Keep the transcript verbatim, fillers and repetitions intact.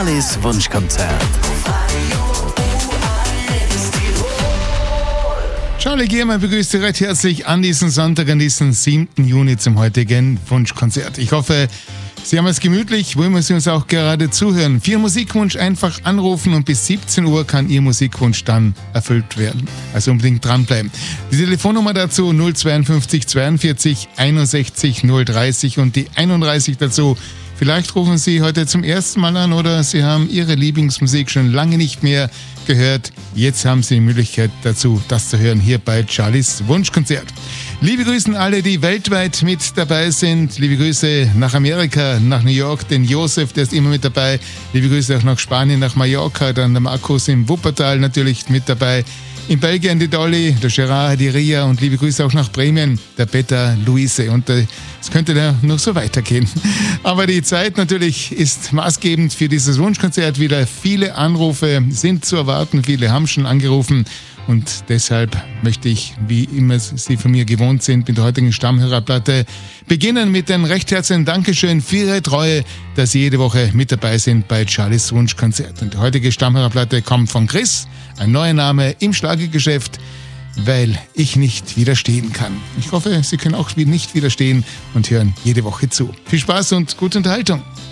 Charlies Wunschkonzert. Charlie Giermann begrüßt Sie recht herzlich an diesem Sonntag, an diesem siebten Juni zum heutigen Wunschkonzert. Ich hoffe, Sie haben es gemütlich, wollen wir Sie uns auch gerade zuhören. Für Ihren Musikwunsch einfach anrufen und bis siebzehn Uhr kann Ihr Musikwunsch dann erfüllt werden. Also unbedingt dranbleiben. Die Telefonnummer dazu null zweiundfünfzig zweiundvierzig einundsechzig null dreißig und die einunddreißig dazu. Vielleicht rufen Sie heute zum ersten Mal an oder Sie haben Ihre Lieblingsmusik schon lange nicht mehr gehört. Jetzt haben Sie die Möglichkeit dazu, das zu hören hier bei Charlies Wunschkonzert. Liebe Grüße an alle, die weltweit mit dabei sind. Liebe Grüße nach Amerika, nach New York, den Josef, der ist immer mit dabei. Liebe Grüße auch nach Spanien, nach Mallorca, dann der Markus im Wuppertal natürlich mit dabei. In Belgien die Dolly, der Gerard, die Ria und liebe Grüße auch nach Bremen, der Peter, Luise. Und es äh, könnte da noch so weitergehen. Aber die Zeit natürlich ist maßgebend für dieses Wunschkonzert. Wieder viele Anrufe sind zu erwarten, viele haben schon angerufen. Und deshalb möchte ich, wie immer Sie von mir gewohnt sind, mit der heutigen Stammhörerplatte beginnen mit einem recht herzlichen Dankeschön für Ihre Treue, dass Sie jede Woche mit dabei sind bei Charlies Wunschkonzert. Und die heutige Stammhörerplatte kommt von Chris, ein neuer Name im Schlagergeschäft, weil ich nicht widerstehen kann. Ich hoffe, Sie können auch nicht widerstehen und hören jede Woche zu. Viel Spaß und gute Unterhaltung.